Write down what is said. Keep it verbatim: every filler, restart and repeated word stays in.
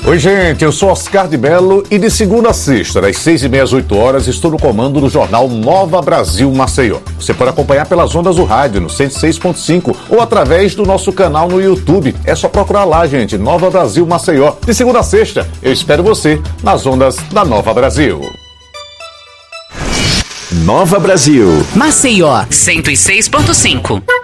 Oi, gente, eu sou Oscar de Bello e de segunda a sexta, das seis e meia às oito horas, estou no comando do jornal Nova Brasil Maceió. Você pode acompanhar pelas ondas do rádio no cento e seis ponto cinco ou através do nosso canal no YouTube. É só procurar lá, gente, Nova Brasil Maceió. De segunda a sexta, eu espero você nas ondas da Nova Brasil. Nova Brasil Maceió, cento e seis ponto cinco.